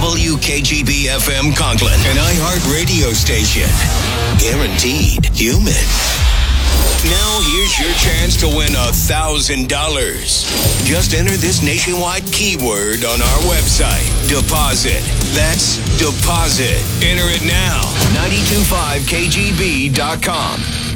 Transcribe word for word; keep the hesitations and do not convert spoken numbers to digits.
W K G B F M Conklin, an iHeart radio station. Guaranteed human. Now here's your chance to win a thousand dollars. Just enter this nationwide keyword on our website. Deposit. That's deposit. Enter it now. nine two five K G B dot com.